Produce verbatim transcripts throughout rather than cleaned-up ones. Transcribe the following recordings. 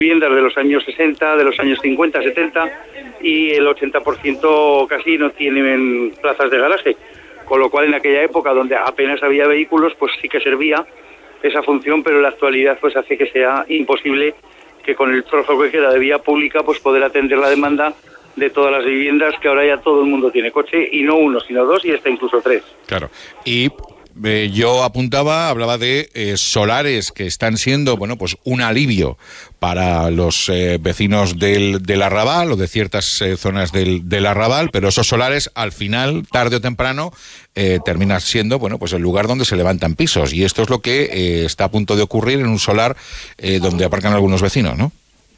viviendas de los años sesenta, de los años cincuenta, setenta, y el ochenta por ciento casi no tienen plazas de garaje, con lo cual en aquella época donde apenas había vehículos, pues sí que servía esa función, pero en la actualidad pues hace que sea imposible que con el trozo que queda de vía pública pues poder atender la demanda de todas las viviendas, que ahora ya todo el mundo tiene coche, y no uno, sino dos y hasta incluso tres. Claro, y eh, yo apuntaba, hablaba de eh, solares que están siendo, bueno, pues un alivio para los eh, vecinos del, del Arrabal o de ciertas eh, zonas del, del Arrabal, pero esos solares al final, tarde o temprano, eh, terminan siendo, bueno, pues el lugar donde se levantan pisos, y esto es lo que eh, está a punto de ocurrir en un solar eh, donde aparcan algunos vecinos, ¿no?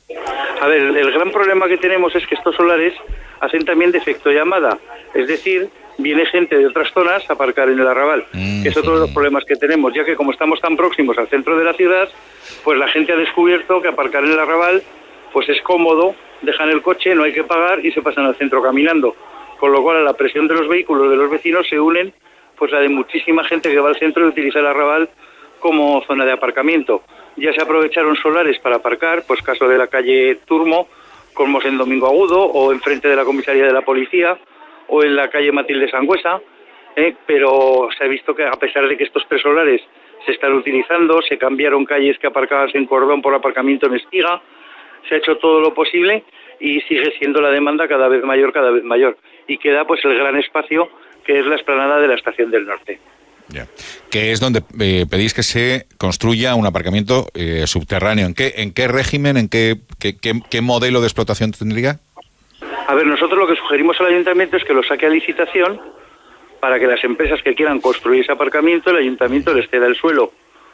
A ver, el gran problema que tenemos es que estos solares hacen también de efecto llamada, es decir, viene gente de otras zonas a aparcar en el Arrabal. Mm, es otro de los problemas que tenemos, ya que como estamos tan próximos al centro de la ciudad, pues la gente ha descubierto que aparcar en el Arrabal pues es cómodo, dejan el coche, no hay que pagar y se pasan al centro caminando, con lo cual a la presión de los vehículos de los vecinos se unen pues la de muchísima gente que va al centro y utiliza el Arrabal como zona de aparcamiento. Ya se aprovecharon solares para aparcar, pues caso de la calle Turmo, como en Domingo Agudo, o enfrente de la comisaría de la policía, o en la calle Matilde Sangüesa, eh, pero se ha visto que a pesar de que estos tres solares se están utilizando, se cambiaron calles que aparcaban en cordón por aparcamiento en espiga, se ha hecho todo lo posible y sigue siendo la demanda cada vez mayor, cada vez mayor. Y queda pues el gran espacio que es la explanada de la Estación del Norte. Ya. Que es donde eh, pedís que se construya un aparcamiento eh, subterráneo. ¿En qué, en qué régimen, en qué, qué, qué, qué modelo de explotación tendría? A ver, nosotros lo que sugerimos al ayuntamiento es que lo saque a licitación para que las empresas que quieran construir ese aparcamiento, el ayuntamiento les ceda el suelo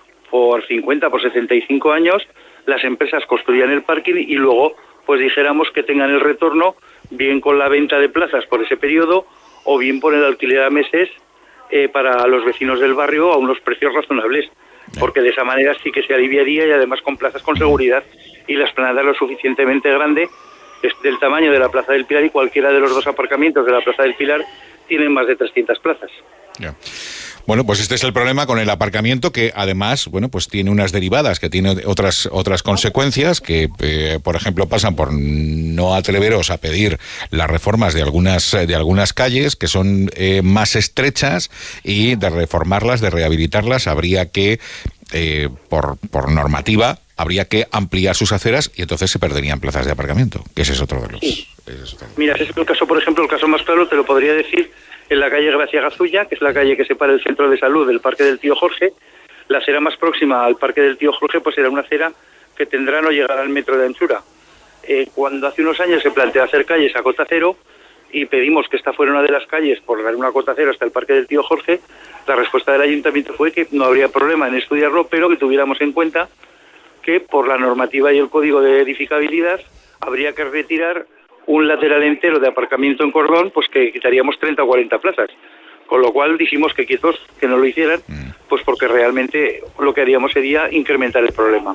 por cincuenta, por setenta y cinco años, las empresas construyan el parking y luego pues dijéramos que tengan el retorno bien con la venta de plazas por ese periodo o bien por el alquiler a meses Eh, para los vecinos del barrio a unos precios razonables, porque de esa manera sí que se aliviaría y además con plazas con seguridad, y la explanada es lo suficientemente grande, es del tamaño de la Plaza del Pilar, y cualquiera de los dos aparcamientos de la Plaza del Pilar tienen más de trescientas plazas. Yeah. Bueno, pues este es el problema con el aparcamiento, que además, bueno, pues tiene unas derivadas, que tiene otras otras consecuencias, que eh, por ejemplo pasan por no atreveros a pedir las reformas de algunas de algunas calles que son eh, más estrechas, y de reformarlas, de rehabilitarlas, habría que eh, por por normativa habría que ampliar sus aceras, y entonces se perderían plazas de aparcamiento, que ese es otro de los. Sí. Ese es otro. Mira, ese es el caso, por ejemplo, el caso más claro te lo podría decir en la calle Gracia Gazulla, que es la calle que separa el centro de salud del Parque del Tío Jorge. La acera más próxima al Parque del Tío Jorge pues será una acera que tendrá no llegar al metro de anchura. Eh, cuando hace unos años se planteó hacer calles a cota cero y pedimos que esta fuera una de las calles por dar una cota cero hasta el Parque del Tío Jorge, la respuesta del ayuntamiento fue que no habría problema en estudiarlo, pero que tuviéramos en cuenta que por la normativa y el código de edificabilidad habría que retirar un lateral entero de aparcamiento en cordón, pues que quitaríamos treinta o cuarenta plazas. Con lo cual dijimos que quietos, que no lo hicieran, pues porque realmente lo que haríamos sería incrementar el problema.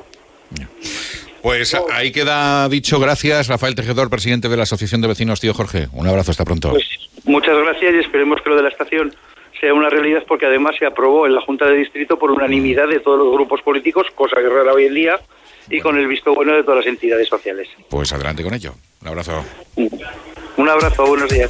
Pues ahí queda dicho. Gracias, Rafael Tejedor, presidente de la Asociación de Vecinos Tío Jorge. Un abrazo, hasta pronto. Pues muchas gracias, y esperemos que lo de la estación sea una realidad, porque además se aprobó en la Junta de Distrito por unanimidad de todos los grupos políticos, cosa que es rara hoy en día, y bueno, con el visto bueno de todas las entidades sociales. Pues adelante con ello. Un abrazo. Un abrazo, buenos días.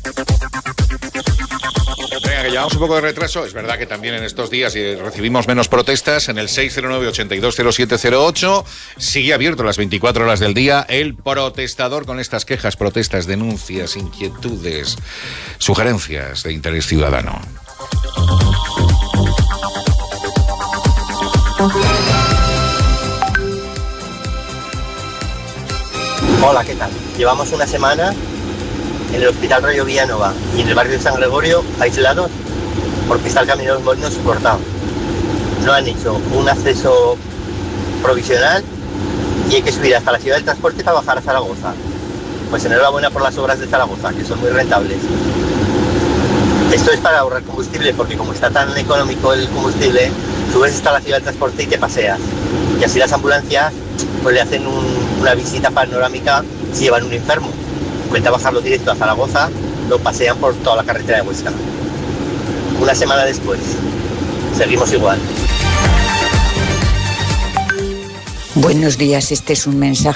Venga, que llevamos un poco de retraso. Es verdad que también en estos días recibimos menos protestas. En el seis cero nueve, ochenta y dos cero siete cero ocho sigue abierto las veinticuatro horas del día el protestador, con estas quejas, protestas, denuncias, inquietudes, sugerencias de interés ciudadano. Hola, ¿qué tal? Llevamos una semana en el Hospital Rayo Villanova y en el barrio de San Gregorio aislados porque está el camino de los Molinos cortado. No han hecho un acceso provisional y hay que subir hasta la ciudad del transporte para bajar a Zaragoza. Pues enhorabuena por las obras de Zaragoza, que son muy rentables. Esto es para ahorrar combustible, porque como está tan económico el combustible, subes hasta la ciudad del transporte y te paseas. Y así las ambulancias pues le hacen un, una visita panorámica si llevan un enfermo. Cuenta bajarlo directo a Zaragoza, lo pasean por toda la carretera de Huesca. Una semana después, seguimos igual. Buenos días, este es un mensaje